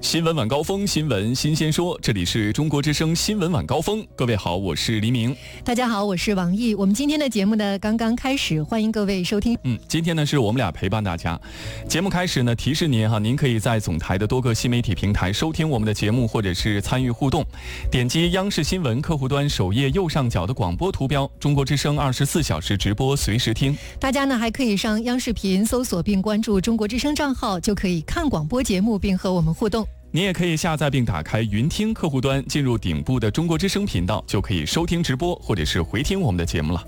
新闻晚高峰，新闻新鲜说，这里是中国之声新闻晚高峰。各位好，我是黎明。 大家好，我是王毅。我们今天的节目呢刚刚开始，欢迎各位收听。 今天呢是我们俩陪伴大家。节目开始呢，提示您您可以在总台的多个新媒体平台收听我们的节目，或者是参与互动。点击央视新闻客户端首页右上角的广播图标，中国之声24小时直播，随时听。 大家呢还可以上央视频搜索并关注中国之声账号，就可以看广播节目并和我们互动。 你也可以下载并打开云听客户端，进入顶部的中国之声频道，就可以收听直播或者是回听我们的节目了。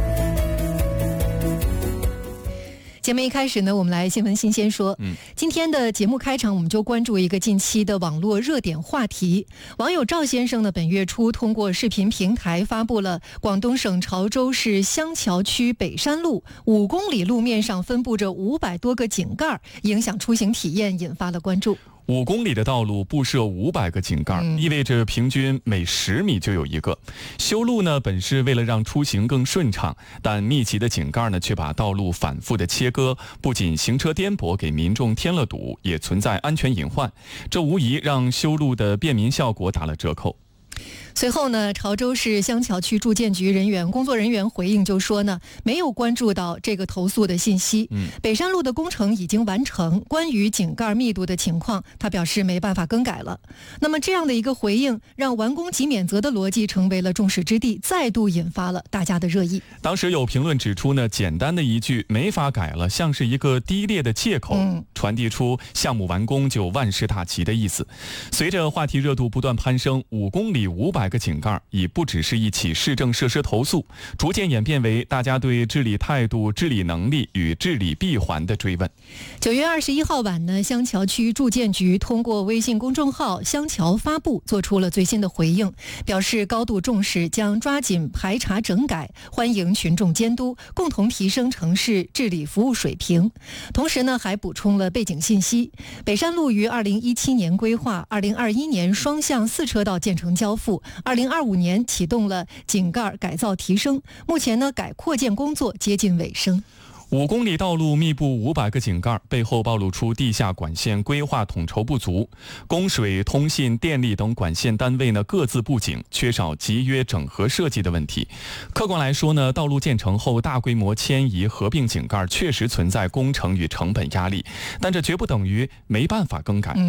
节目一开始呢，我们来新闻新鲜说。今天的节目开场，我们就关注一个近期的网络热点话题。网友赵先生呢，本月初通过视频平台发布了广东省潮州市香桥区北山路5公里路面上分布着500多个井盖，影响出行体验，引发了关注。 5公里的道路布设500个井盖，意味着平均每10米就有一个。修路呢，本是为了让出行更顺畅，但密集的井盖呢，却把道路反复的切割，不仅行车颠簸，给民众添了堵，也存在安全隐患。这无疑让修路的便民效果打了折扣。 随后呢，潮州市香桥区住建局工作人员回应就说呢，没有关注到这个投诉的信息。北山路的工程已经完成，关于井盖密度的情况，他表示没办法更改了。那么这样的一个回应，让完工即免责的逻辑成为了众矢之的，再度引发了大家的热议。 当时有评论指出呢，简单的一句没法改了，像是一个低劣的借口，传递出项目完工就万事大吉的意思。随着话题热度不断攀升，5公里500个井盖已不只是一起市政设施投诉，逐渐演变为大家对治理态度、治理能力与治理闭环的追问。 9月21号晚呢，香桥区住建局通过微信公众号香桥发布做出了最新的回应，表示高度重视，将抓紧排查整改，欢迎群众监督，共同提升城市治理服务水平。同时呢，还补充了背景信息。北山路于2017年规划，2021年双向4车道建成交付，2025年启动了井盖改造提升，目前呢改扩建工作接近尾声。 5公里道路密布500个井盖，背后暴露出地下管线规划统筹不足，供水、通信、电力等管线单位呢各自布井，缺少集约整合设计的问题。客观来说呢，道路建成后大规模迁移合并井盖确实存在工程与成本压力，但这绝不等于没办法更改。